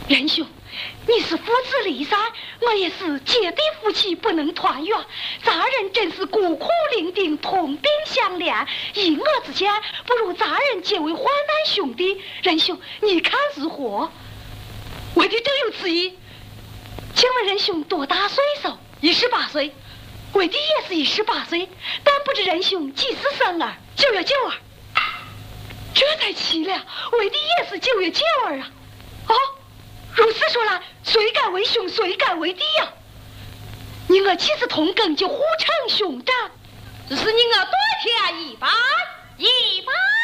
仁兄，你是父子离散，我也是姐弟夫妻不能团圆。咱人真是孤苦伶仃，同病相怜。以我之见，不如咱人结为患难兄弟。仁兄，你看如何？ 我的正有此意。 请问仁兄多大岁数 ？18岁。 我的也是18岁，但不知仁兄几时生儿 ？9月9日。 这才奇了，我的也是9月9日啊。 哦，如此说来，谁敢为兄，谁敢为弟呀？ 你我岂是同根就互称兄长？ 只是你我多添一般。